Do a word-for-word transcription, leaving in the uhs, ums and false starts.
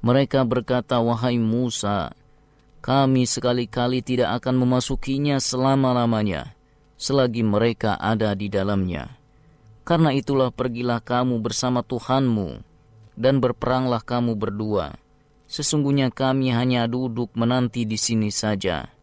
Mereka berkata, "Wahai Musa, kami sekali-kali tidak akan memasukinya selama-lamanya, selagi mereka ada di dalamnya. Karena itulah pergilah kamu bersama Tuhanmu, dan berperanglah kamu berdua. Sesungguhnya kami hanya duduk menanti di sini saja."